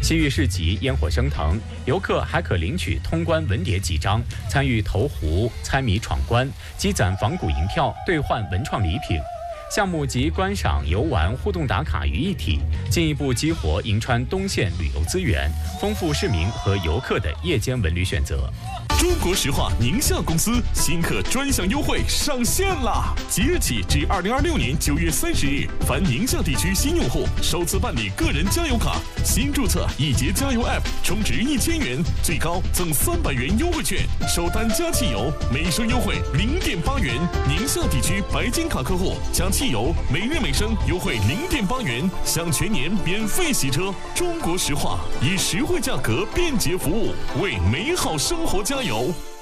西域市集烟火升腾，游客还可领取通关文牒几张，参与投壶、猜谜闯关、积攒仿古银票、兑换文创礼品。项目集观赏、游玩、互动打卡于一体，进一步激活银川东线旅游资源，丰富市民和游客的夜间文旅选择。 中国石化宁夏公司新客专享优惠上线啦！即日起至2026年9月30日，凡宁夏地区新用户首次办理个人加油卡、新注册易捷加油 App， 充值1000元，最高赠300元优惠券，首单加汽油每升优惠0.8元。宁夏地区白金卡客户加汽油每日每升优惠0.8元，享全年免费洗车。中国石化以实惠价格、便捷服务为美好生活加油。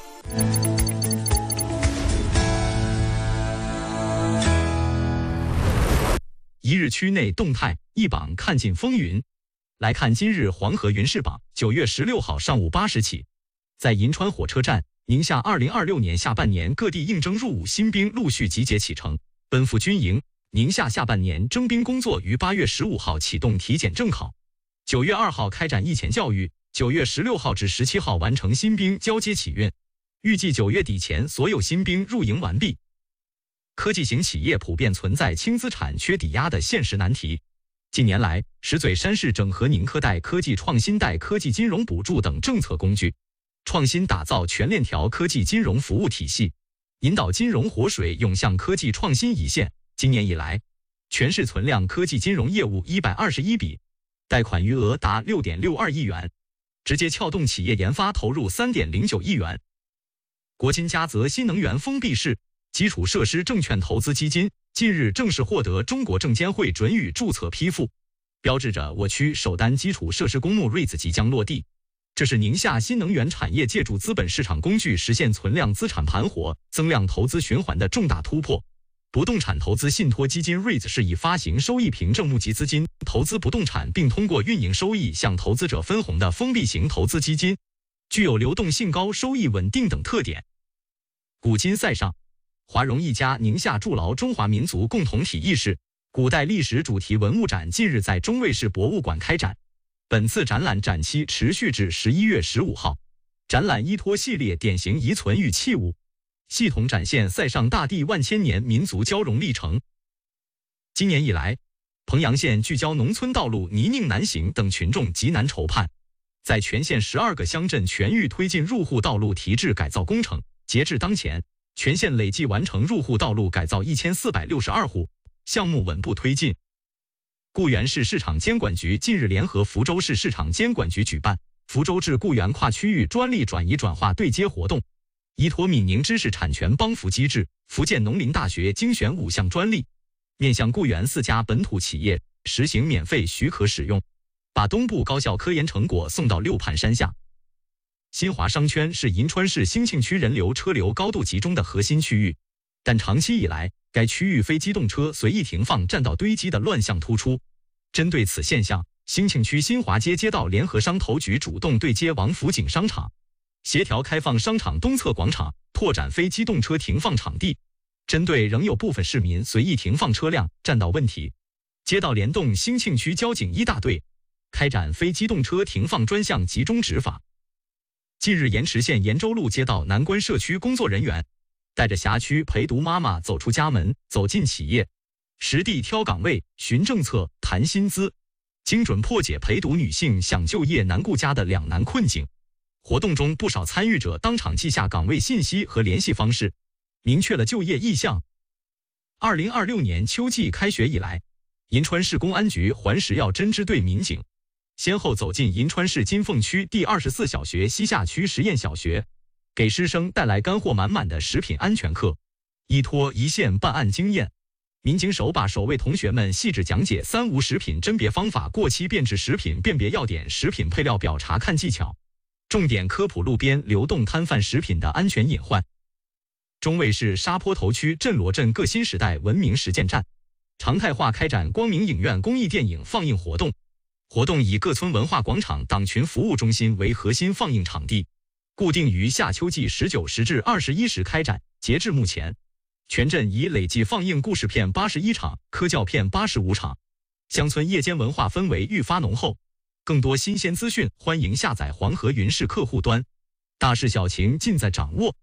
一日区内动态一榜看尽风云。来看今日黄河云氏榜，9月16号上午8时起，在银川火车站，宁夏2026年下半年各地应征入伍新兵陆续集结启程，奔赴军营。宁夏下半年征兵工作于8月15号启动体检正考，9月2号开展役前教育，9月16号至17号完成新兵交接启运，预计9月底前所有新兵入营完毕。科技型企业普遍存在轻资产、缺抵押的现实难题。近年来，石嘴山市整合宁科贷科技创新贷科技金融补助等政策工具，创新打造全链条科技金融服务体系，引导金融活水涌向科技创新一线。今年以来，全市存量科技金融业务121笔，贷款余额达6.62亿元，直接撬动企业研发投入3.09亿元。国金嘉泽新能源封闭式基础设施证券投资基金近日正式获得中国证监会准予注册批复，标志着我区首单基础设施公募 REITs 即将落地。这是宁夏新能源产业借助资本市场工具实现存量资产盘活、增量投资循环的重大突破。不动产投资信托基金 REITs 是以发行收益凭证募集资金，投资不动产并通过运营收益向投资者分红的封闭型投资基金，具有流动性高、收益稳定等特点。古今赛上，华融一家宁夏筑牢中华民族共同体意识古代历史主题文物展近日在中卫市博物馆开展，本次展览展期持续至11月15号。展览依托系列典型遗存与器物，系统展现塞上大地万千年民族交融历程。今年以来，彭阳县聚焦农村道路泥泞难行等群众急难愁盼，在全县12个乡镇全域推进入户道路提质改造工程。截至当前，全县累计完成入户道路改造1462户，项目稳步推进。固原市市场监管局近日联合福州市市场监管局举办福州至固原跨区域专利转移转化对接活动，依托闽宁知识产权帮扶机制，福建农林大学精选5项专利，面向固原4家本土企业实行免费许可使用，把东部高校科研成果送到六盘山下。新华商圈是银川市兴庆区人流车流高度集中的核心区域，但长期以来，该区域非机动车随意停放占道堆积的乱象突出。针对此现象，兴庆区新华街街道联合商投局主动对接王府井商场，协调开放商场东侧广场，拓展非机动车停放场地。针对仍有部分市民随意停放车辆占道问题，街道联动兴庆区交警1大队，开展非机动车停放专项集中执法。近日，盐池县盐州路街道南关社区工作人员带着辖区陪读妈妈走出家门，走进企业，实地挑岗位、询政策、谈薪资，精准破解陪读女性想就业难顾家的两难困境。活动中，不少参与者当场记下岗位信息和联系方式，明确了就业意向。2026年秋季开学以来，银川市公安局环食药侦支队民警先后走进银川市金凤区第24小学西夏区实验小学，给师生带来干货满满的食品安全课。依托一线办案经验，民警手把手为同学们细致讲解3无食品甄别方法、过期变质食品辨别要点、食品配料表查看技巧，重点科普路边流动摊贩食品的安全隐患。中卫市沙坡头区镇罗镇各新时代文明实践站常态化开展光明影院公益电影放映活动。活动以各村文化广场党群服务中心为核心放映场地，固定于夏秋季19时至21时开展。截至目前，全镇已累计放映故事片81场、科教片85场，乡村夜间文化氛围愈发浓厚。 更多新鲜资讯，欢迎下载黄河云视客户端。大事小情尽在掌握。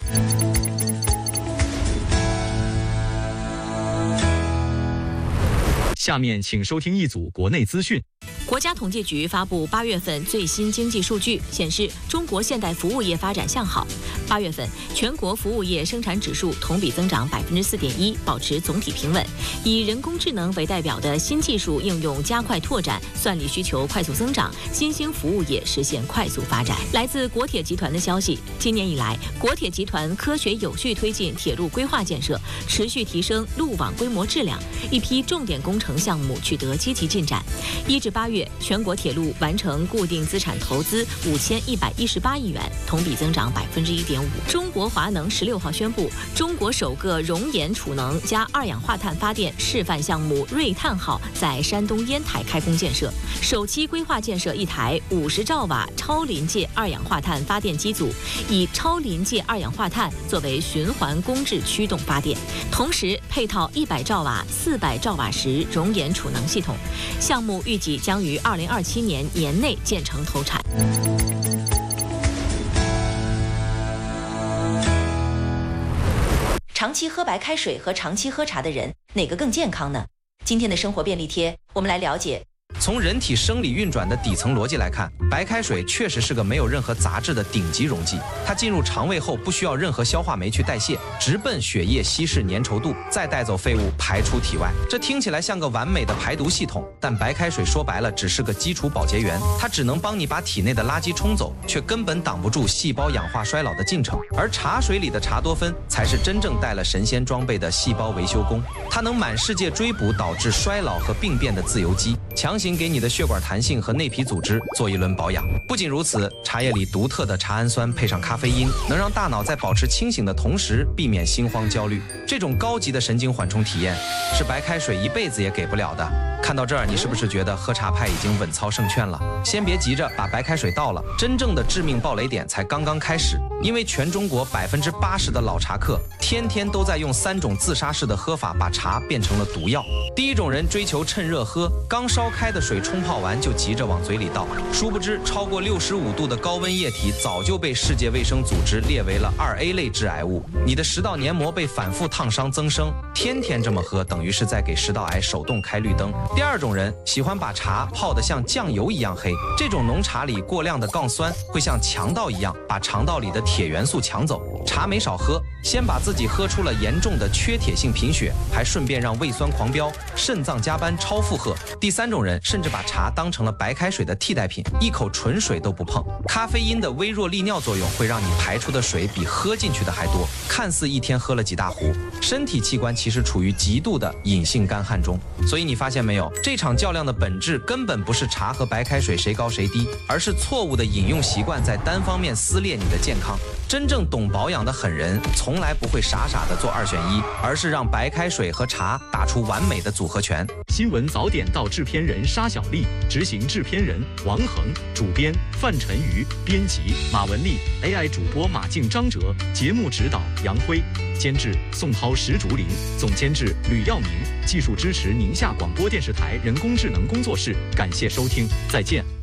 下面请收听一组国内资讯。 国家统计局发布8月份最新经济数据，显示中国现代服务业发展向好。8月份全国服务业生产指数同比增长4.1%，保持总体平稳。以人工智能为代表的新技术应用加快拓展，算力需求快速增长，新兴服务业实现快速发展。来自国铁集团的消息，今年以来，国铁集团科学有序推进铁路规划建设，持续提升路网规模质量，一批重点工程项目取得积极进展。1至8月，全国铁路完成固定资产投资5118亿元，同比增长1.5%。中国华能16号宣布，中国首个熔岩储能加二氧化碳发电示范项目瑞碳号在山东烟台开工建设，首期规划建设一台50兆瓦超临界二氧化碳发电机组，以超临界二氧化碳作为循环公制驱动发电，同时配套100兆瓦、400兆瓦时熔岩储能系统。项目预计将于2027年年内建成投产。 长期喝白开水和长期喝茶的人，哪个更健康呢？今天的生活便利贴，我们来了解。 从人体生理运转的底层逻辑来看，白开水确实是个没有任何杂质的顶级溶剂。它进入肠胃后不需要任何消化酶去代谢，直奔血液稀释粘稠度，再带走废物排出体外。这听起来像个完美的排毒系统，但白开水说白了只是个基础保洁员，它只能帮你把体内的垃圾冲走，却根本挡不住细胞氧化衰老的进程。而茶水里的茶多酚才是真正带了神仙装备的细胞维修工，它能满世界追捕导致衰老和病变的自由基，强行给你的血管弹性和内皮组织做一轮保养。不仅如此，茶叶里独特的茶氨酸配上咖啡因，能让大脑在保持清醒的同时避免心慌焦虑。这种高级的神经缓冲体验是白开水一辈子也给不了的。看到这儿，你是不是觉得喝茶派已经稳操胜券了？先别急着把白开水倒了，真正的致命暴雷点才刚刚开始。因为全中国80%的老茶客天天都在用3种自杀式的喝法把茶变成了毒药。第一种人追求趁热喝，刚烧开的水冲泡完就急着往嘴里倒，殊不知超过65度的高温液体早就被世界卫生组织列为了2A 类致癌物，你的食道黏膜被反复烫伤增生，天天这么喝等于是在给食道癌手动开绿灯。第二种人喜欢把茶泡得像酱油一样黑，这种浓茶里过量的杠酸会像强盗一样把肠道里的铁元素抢走。茶没少喝，先把自己喝出了严重的缺铁性贫血，还顺便让胃酸狂飙，肾脏加班超负荷。第三种人甚至把茶当成了白开水的替代品，一口纯水都不碰。咖啡因的微弱利尿作用会让你排出的水比喝进去的还多，看似一天喝了几大壶，身体器官其实处于极度的隐性干旱中。所以你发现没有，这场较量的本质根本不是茶和白开水谁高谁低，而是错误的饮用习惯在单方面撕裂你的健康。真正懂保养的狠人从来不会傻傻的做2选1，而是让白开水和茶打出完美的组合拳。 新闻早点到制片人沙小丽，执行制片人王恒，主编范晨瑜，编辑马文丽 ，AI 主播马静、张哲，节目指导杨辉，监制宋涛、石竹林，总监制吕耀明，技术支持宁夏广播电视台人工智能工作室。感谢收听，再见。